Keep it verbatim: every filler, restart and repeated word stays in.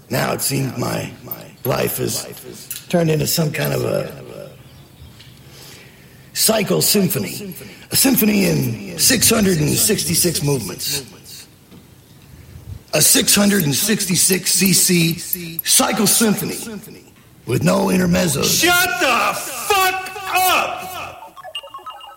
Now it seems my life has turned into some kind of a cycle symphony. A symphony in six hundred sixty-six movements. A six hundred sixty-six c c cycle symphony with no intermezzos. Shut the fuck up!